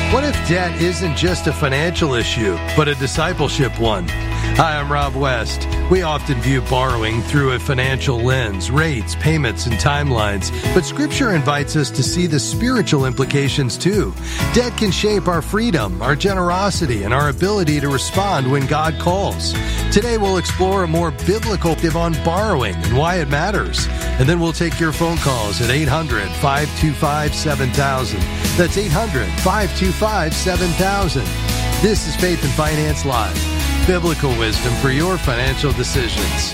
What if debt isn't just a financial issue, but a discipleship one? Hi, I'm Rob West. We often view borrowing through a financial lens, rates, payments, and timelines, but Scripture invites us to see the spiritual implications too. Debt can shape our freedom, our generosity, and our ability to respond when God calls. Today we'll explore a more biblical perspective on borrowing and why it matters. And then we'll take your phone calls at 800-525-7000. That's 800-525-7000. This is Faith and Finance Live. Biblical wisdom for your financial decisions.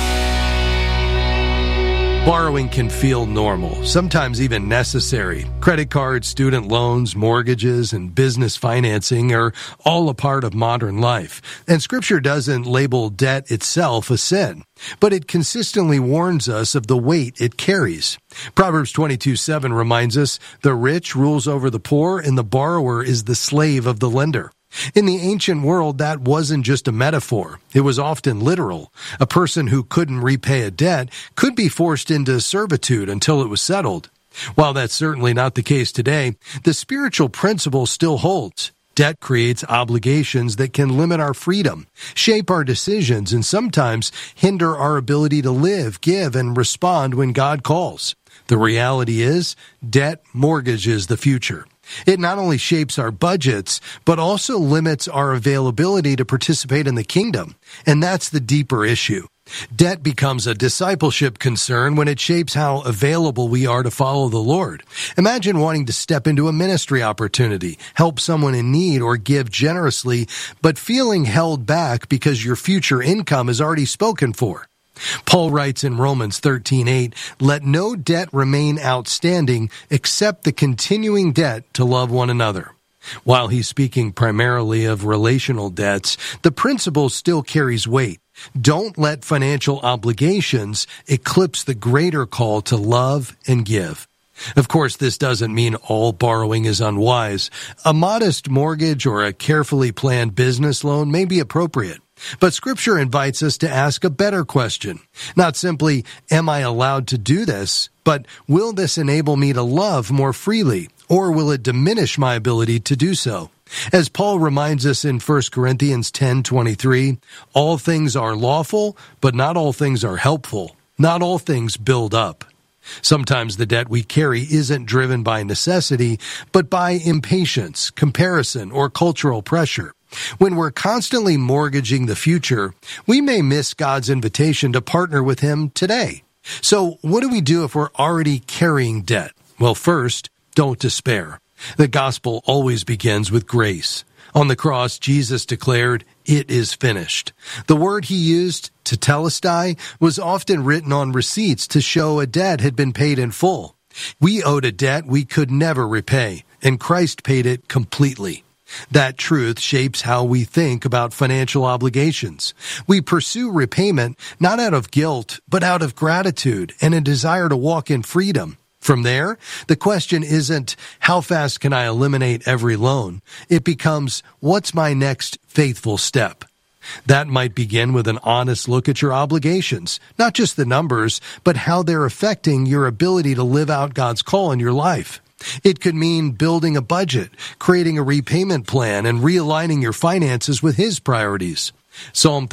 Borrowing can feel normal, sometimes even necessary. Credit cards, student loans, mortgages, and business financing are all a part of modern life. And Scripture doesn't label debt itself a sin, but it consistently warns us of the weight it carries. Proverbs 22:7 reminds us, "The rich rules over the poor, and the borrower is the slave of the lender." In the ancient world, that wasn't just a metaphor. It was often literal. A person who couldn't repay a debt could be forced into servitude until it was settled. While that's certainly not the case today, the spiritual principle still holds. Debt creates obligations that can limit our freedom, shape our decisions, and sometimes hinder our ability to live, give, and respond when God calls. The reality is, debt mortgages the future. It not only shapes our budgets, but also limits our availability to participate in the kingdom. And that's the deeper issue. Debt becomes a discipleship concern when it shapes how available we are to follow the Lord. Imagine wanting to step into a ministry opportunity, help someone in need, or give generously, but feeling held back because your future income is already spoken for. Paul writes in Romans 13:8, "Let no debt remain outstanding except the continuing debt to love one another." While he's speaking primarily of relational debts, the principle still carries weight. Don't let financial obligations eclipse the greater call to love and give. Of course, this doesn't mean all borrowing is unwise. A modest mortgage or a carefully planned business loan may be appropriate. But Scripture invites us to ask a better question. Not simply, am I allowed to do this? But will this enable me to love more freely? Or will it diminish my ability to do so? As Paul reminds us in 1 Corinthians 10:23, all things are lawful, but not all things are helpful. Not all things build up. Sometimes the debt we carry isn't driven by necessity, but by impatience, comparison, or cultural pressure. When we're constantly mortgaging the future, we may miss God's invitation to partner with Him today. So what do we do if we're already carrying debt? Well, first, don't despair. The gospel always begins with grace. On the cross, Jesus declared, "It is finished." The word he used, tetelestai, was often written on receipts to show a debt had been paid in full. We owed a debt we could never repay, and Christ paid it completely. That truth shapes how we think about financial obligations. We pursue repayment not out of guilt, but out of gratitude and a desire to walk in freedom. From there, the question isn't, how fast can I eliminate every loan? It becomes, what's my next faithful step? That might begin with an honest look at your obligations, not just the numbers, but how they're affecting your ability to live out God's call in your life. It could mean building a budget, creating a repayment plan, and realigning your finances with His priorities. Psalm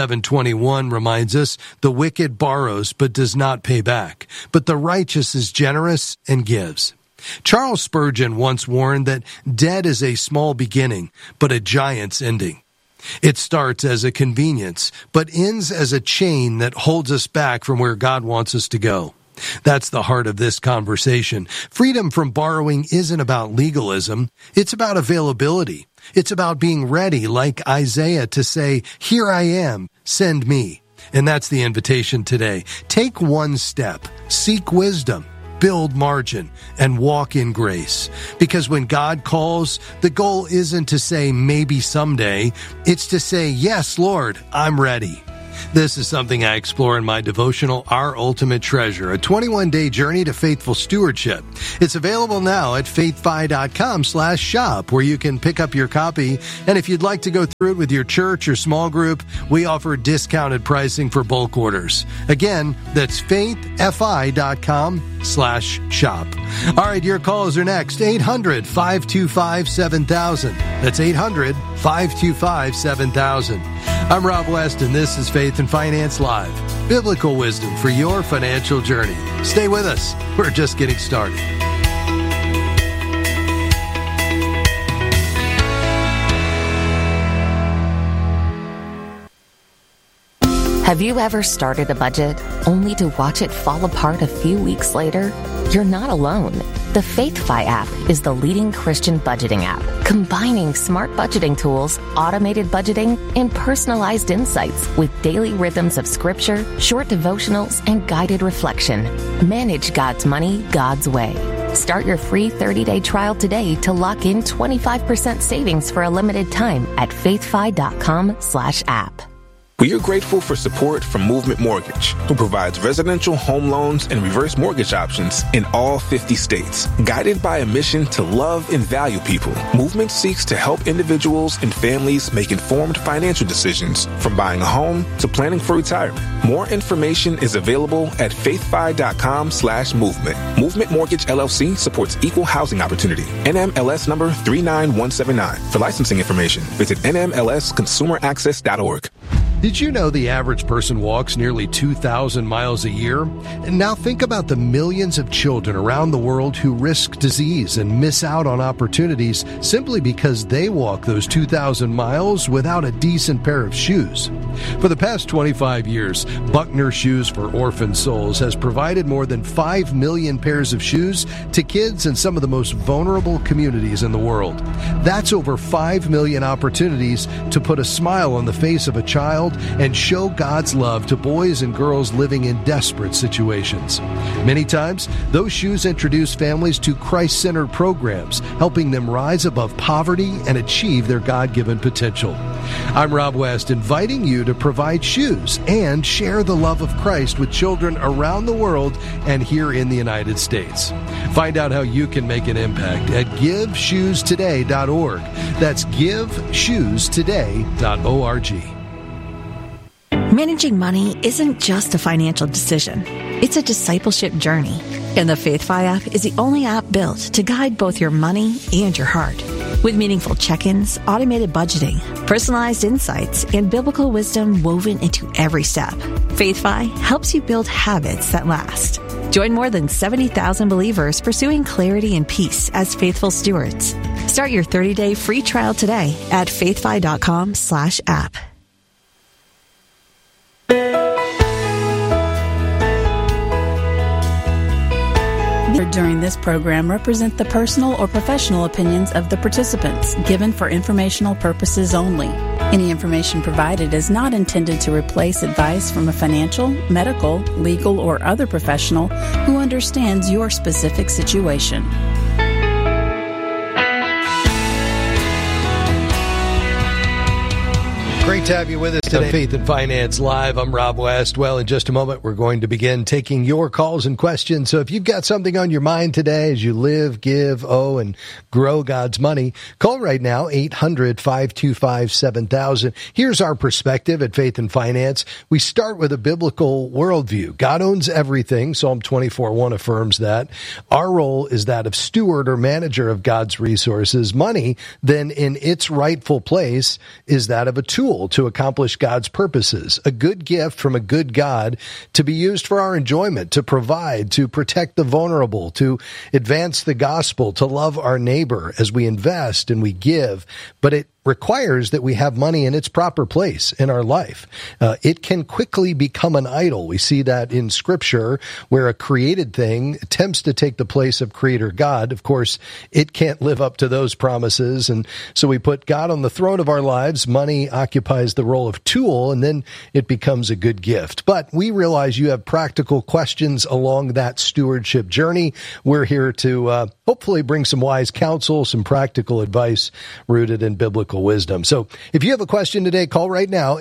37:21 reminds us, "The wicked borrows but does not pay back, but the righteous is generous and gives." Charles Spurgeon once warned that debt is a small beginning, but a giant's ending. It starts as a convenience, but ends as a chain that holds us back from where God wants us to go. That's the heart of this conversation. Freedom from borrowing isn't about legalism. It's about availability. It's about being ready, like Isaiah, to say, "Here I am, send me." And that's the invitation today. Take one step, seek wisdom, build margin, and walk in grace. Because when God calls, the goal isn't to say maybe someday. It's to say, "Yes, Lord, I'm ready." This is something I explore in my devotional, Our Ultimate Treasure, a 21-day journey to faithful stewardship. It's available now at faithfi.com/shop, where you can pick up your copy. And if you'd like to go through it with your church or small group, we offer discounted pricing for bulk orders. Again, that's faithfi.com/shop. All right, your calls are next. 800-525-7000. That's 800-525-7000. I'm Rob West, and this is Faith and Finance Live. Biblical wisdom for your financial journey. Stay with us. We're just getting started. Have you ever started a budget only to watch it fall apart a few weeks later? You're not alone. The FaithFi app is the leading Christian budgeting app, combining smart budgeting tools, automated budgeting, and personalized insights with daily rhythms of scripture, short devotionals, and guided reflection. Manage God's money God's way. Start your free 30-day trial today to lock in 25% savings for a limited time at faithfi.com/app. We are grateful for support from Movement Mortgage, who provides residential home loans and reverse mortgage options in all 50 states. Guided by a mission to love and value people, Movement seeks to help individuals and families make informed financial decisions, from buying a home to planning for retirement. More information is available at faithfi.com/movement. Movement Mortgage LLC supports equal housing opportunity. NMLS number 39179. For licensing information, visit nmlsconsumeraccess.org. Did you know the average person walks nearly 2,000 miles a year? And now think about the millions of children around the world who risk disease and miss out on opportunities simply because they walk those 2,000 miles without a decent pair of shoes. For the past 25 years, Buckner Shoes for Orphan Souls has provided more than 5 million pairs of shoes to kids in some of the most vulnerable communities in the world. That's over 5 million opportunities to put a smile on the face of a child and show God's love to boys and girls living in desperate situations. Many times, those shoes introduce families to Christ-centered programs, helping them rise above poverty and achieve their God-given potential. I'm Rob West, inviting you to provide shoes and share the love of Christ with children around the world and here in the United States. Find out how you can make an impact at GiveShoesToday.org. That's GiveShoesToday.org. Managing money isn't just a financial decision. It's a discipleship journey. And the FaithFi app is the only app built to guide both your money and your heart. With meaningful check-ins, automated budgeting, personalized insights, and biblical wisdom woven into every step, FaithFi helps you build habits that last. Join more than 70,000 believers pursuing clarity and peace as faithful stewards. Start your 30-day free trial today at faithfi.com/app. During this program represent the personal or professional opinions of the participants, given for informational purposes only. Any information provided is not intended to replace advice from a financial, medical, legal, or other professional who understands your specific situation. Great to have you with us today. Faith and Finance Live. I'm Rob West. Well, in just a moment, we're going to begin taking your calls and questions. So if you've got something on your mind today as you live, give, owe, and grow God's money, call right now, 800-525-7000. Here's our perspective at Faith and Finance. We start with a biblical worldview. God owns everything. Psalm 24:1 affirms that. Our role is that of steward or manager of God's resources. Money, then in its rightful place, is that of a tool to accomplish God's purposes, a good gift from a good God to be used for our enjoyment, to provide, to protect the vulnerable, to advance the gospel, to love our neighbor as we invest and we give. But it requires that we have money in its proper place in our life. It can quickly become an idol. We see that in Scripture, where a created thing attempts to take the place of Creator God. Of course, it can't live up to those promises, and so we put God on the throne of our lives. Money occupies the role of tool, and then it becomes a good gift. But we realize you have practical questions along that stewardship journey. We're here to hopefully bring some wise counsel, some practical advice rooted in biblical biblical wisdom. So if you have a question today, call right now,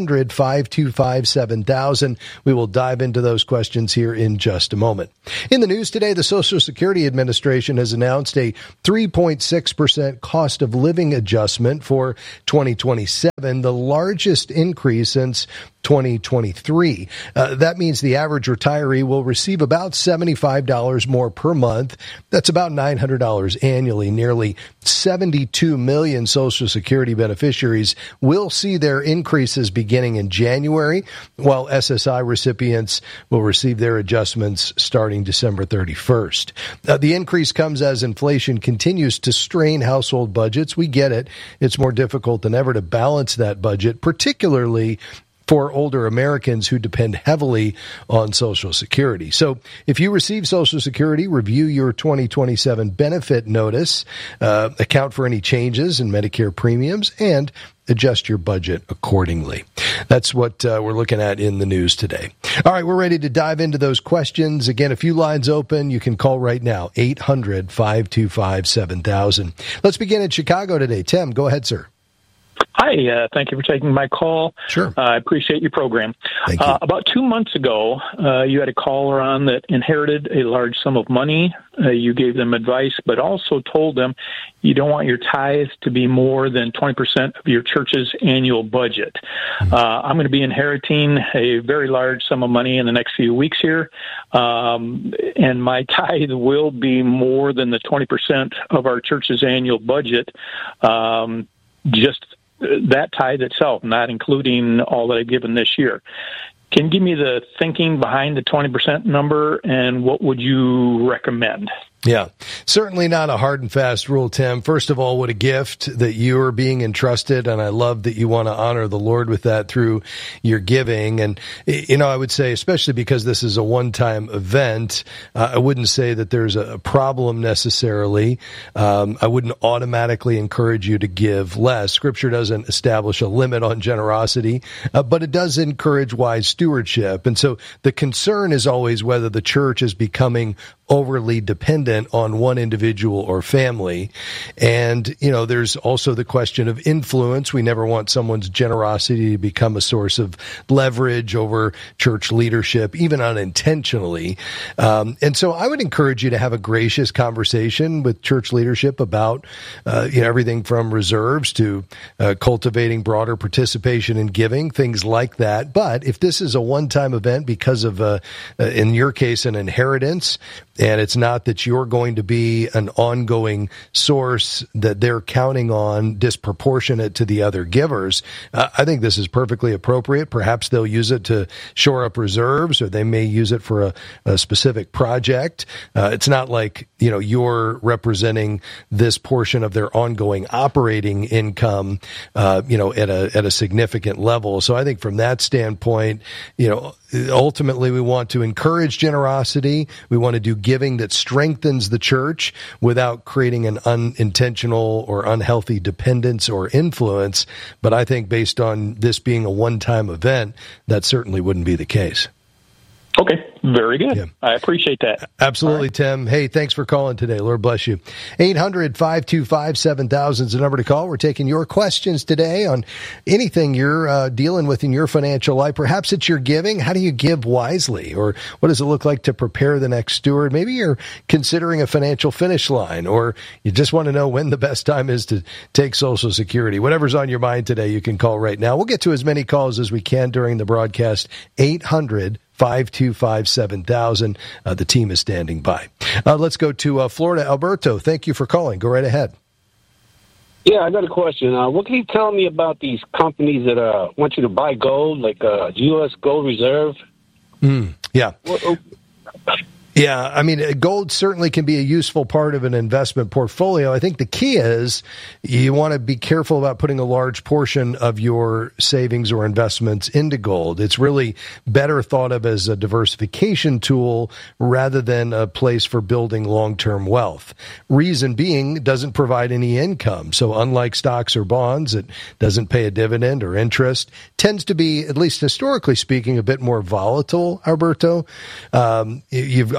800-525-7000. We will dive into those questions here in just a moment. In the news today, the Social Security Administration has announced a 3.6% cost of living adjustment for 2027, the largest increase since 2023. That means the average retiree will receive about $75 more per month. That's about $900 annually. Nearly 72 million Social Security beneficiaries will see their increases beginning in January, while SSI recipients will receive their adjustments starting December 31st. The increase comes as inflation continues to strain household budgets. We get it. It's more difficult than ever to balance that budget, particularly for older Americans who depend heavily on Social Security. So if you receive Social Security, review your 2027 benefit notice, account for any changes in Medicare premiums, and adjust your budget accordingly. That's what we're looking at in the news today. All right, we're ready to dive into those questions. Again, a few lines open. You can call right now, 800-525-7000. Let's begin in Chicago today. Tim, go ahead, sir. Hi, thank you for taking my call. Sure. I appreciate your program. Thank you. About 2 months ago, you had a caller on that inherited a large sum of money. You gave them advice, but also told them you don't want your tithes to be more than 20% of your church's annual budget. I'm going to be inheriting a very large sum of money in the next few weeks here, and my tithe will be more than the 20% of our church's annual budget. Just that tithe itself, not including all that I've given this year. Can you give me the thinking behind the 20% number, and what would you recommend? Yeah, certainly not a hard and fast rule, Tim. First of all, what a gift that you are being entrusted, and I love that you want to honor the Lord with that through your giving. And, I would say, especially because this is a one-time event, I wouldn't say that there's a problem necessarily. I wouldn't automatically encourage you to give less. Scripture doesn't establish a limit on generosity, but it does encourage wise stewardship. And so the concern is always whether the church is becoming overly dependent on one individual or family. And, there's also the question of influence. We never want someone's generosity to become a source of leverage over church leadership, even unintentionally. And so I would encourage you to have a gracious conversation with church leadership about, everything from reserves to cultivating broader participation in giving, things like that. But if this is a one-time event because of, in your case, an inheritance, and it's not that you're going to be an ongoing source that they're counting on disproportionate to the other givers, I think this is perfectly appropriate. Perhaps they'll use it to shore up reserves, or they may use it for a specific project. It's not like, you're representing this portion of their ongoing operating income, at a significant level. So I think from that standpoint, ultimately we want to encourage generosity. We want to do giving that strengthens the church without creating an unintentional or unhealthy dependence or influence. But I think based on this being a one-time event, that certainly wouldn't be the case. Okay, very good. Yeah. I appreciate that. Absolutely, right. Tim. Hey, thanks for calling today. Lord bless you. 800-525-7000 is the number to call. We're taking your questions today on anything you're dealing with in your financial life. Perhaps it's your giving. How do you give wisely? Or what does it look like to prepare the next steward? Maybe you're considering a financial finish line, or you just want to know when the best time is to take Social Security. Whatever's on your mind today, you can call right now. We'll get to as many calls as we can during the broadcast. 800-525-7000. The team is standing by. Let's go to Florida. Alberto, thank you for calling. Go right ahead. Yeah, I got a question. What can you tell me about these companies that want you to buy gold, like U.S. Gold Reserve? Yeah. Yeah, I mean, gold certainly can be a useful part of an investment portfolio. I think the key is you want to be careful about putting a large portion of your savings or investments into gold. It's really better thought of as a diversification tool rather than a place for building long-term wealth. Reason being, it doesn't provide any income. So unlike stocks or bonds, it doesn't pay a dividend or interest. Tends to be, at least historically speaking, a bit more volatile, Alberto.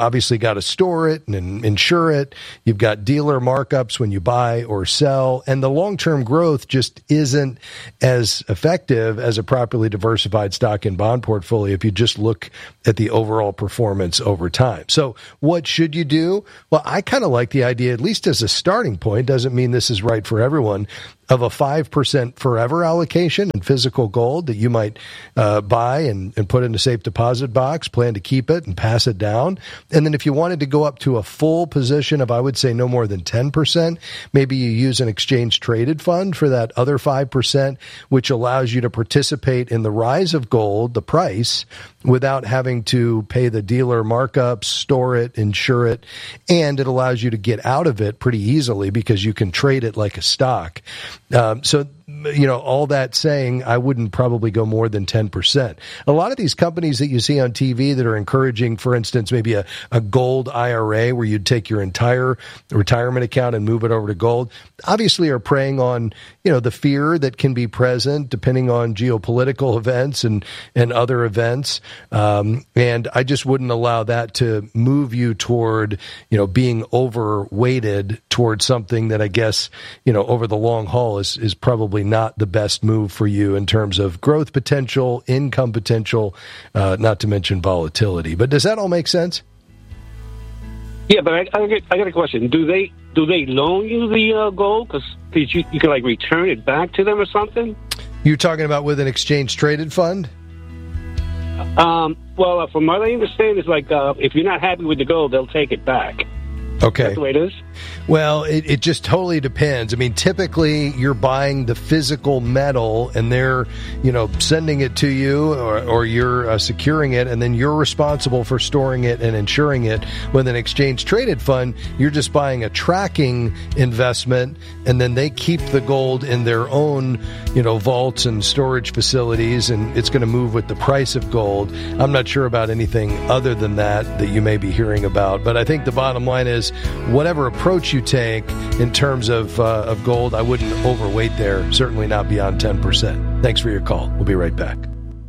obviously got to store it and insure it. You've got dealer markups when you buy or sell, and the long-term growth just isn't as effective as a properly diversified stock and bond portfolio if you just look at the overall performance over time. So what should you do? Well, I kind of like the idea, at least as a starting point, doesn't mean this is right for everyone, of a 5% forever allocation in physical gold that you might buy and put in a safe deposit box, plan to keep it and pass it down. And then if you wanted to go up to a full position of, I would say, no more than 10%, maybe you use an exchange-traded fund for that other 5%, which allows you to participate in the rise of gold, the price, without having to pay the dealer markups, store it, insure it, and it allows you to get out of it pretty easily because you can trade it like a stock. So, all that saying, I wouldn't probably go more than 10%. A lot of these companies that you see on TV that are encouraging, for instance, maybe a gold IRA where you'd take your entire retirement account and move it over to gold, obviously are preying on, the fear that can be present depending on geopolitical events and other events. And I just wouldn't allow that to move you toward, being overweighted towards something that I guess, over the long haul is probably not the best move for you in terms of growth potential, income potential, not to mention volatility. But does that all make sense? Yeah, but I got a question. Do they loan you the gold? Because you can return it back to them or something? You're talking about with an exchange-traded fund? Well, from what I understand, it's if you're not happy with the gold, they'll take it back. Okay. That's the way it is? Well, it just totally depends. I mean, typically you're buying the physical metal and they're, sending it to you or you're securing it, and then you're responsible for storing it and insuring it. With an exchange-traded fund, you're just buying a tracking investment, and then they keep the gold in their own, vaults and storage facilities, and it's going to move with the price of gold. I'm not sure about anything other than that you may be hearing about, but I think the bottom line is whatever approach you take in terms of gold, I wouldn't overweight there, certainly not beyond 10%. Thanks for your call. We'll be right back.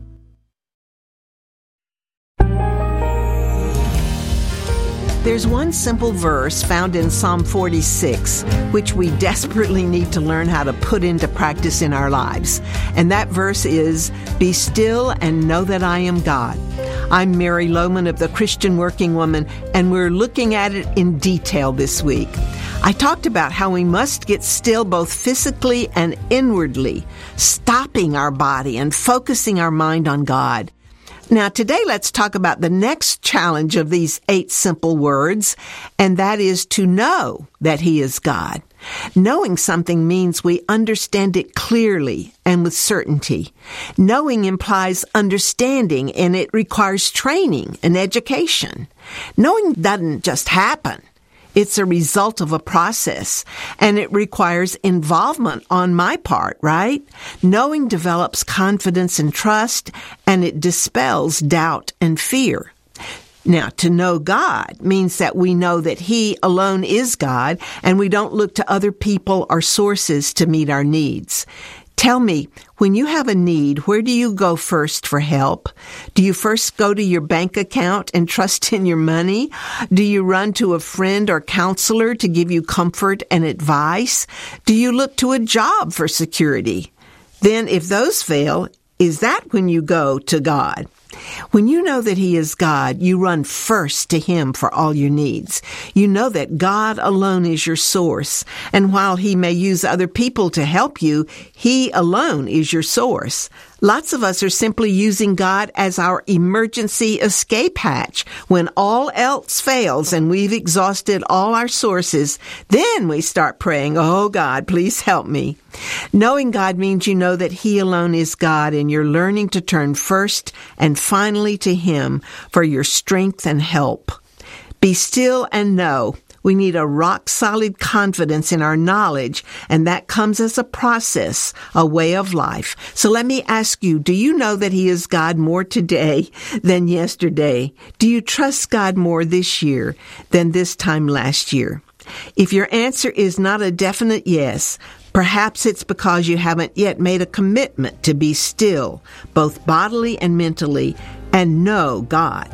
There's one simple verse found in Psalm 46, which we desperately need to learn how to put into practice in our lives. And that verse is, "Be still and know that I am God." I'm Mary Lohman of the Christian Working Woman, and we're looking at it in detail this week. I talked about how we must get still both physically and inwardly, stopping our body and focusing our mind on God. Now, today, let's talk about the next challenge of these 8 simple words, and that is to know that He is God. Knowing something means we understand it clearly and with certainty. Knowing implies understanding, and it requires training and education. Knowing doesn't just happen. It's a result of a process, and it requires involvement on my part, right? Knowing develops confidence and trust, and it dispels doubt and fear. Now, to know God means that we know that He alone is God, and we don't look to other people or sources to meet our needs. Tell me, when you have a need, where do you go first for help? Do you first go to your bank account and trust in your money? Do you run to a friend or counselor to give you comfort and advice? Do you look to a job for security? Then, if those fail, is that when you go to God? When you know that He is God, you run first to Him for all your needs. You know that God alone is your source, and while He may use other people to help you, He alone is your source. Lots of us are simply using God as our emergency escape hatch. When all else fails and we've exhausted all our sources, then we start praying, "Oh God, please help me." Knowing God means you know that He alone is God, and you're learning to turn first and finally to Him for your strength and help. Be still and know. We need a rock-solid confidence in our knowledge, and that comes as a process, a way of life. So let me ask you, do you know that He is God more today than yesterday? Do you trust God more this year than this time last year? If your answer is not a definite yes, perhaps it's because you haven't yet made a commitment to be still, both bodily and mentally, and know God.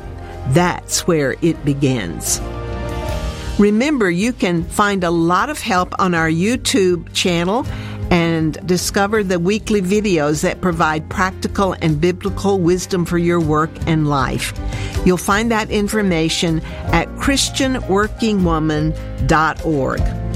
That's where it begins. Remember, you can find a lot of help on our YouTube channel and discover the weekly videos that provide practical and biblical wisdom for your work and life. You'll find that information at ChristianWorkingWoman.org.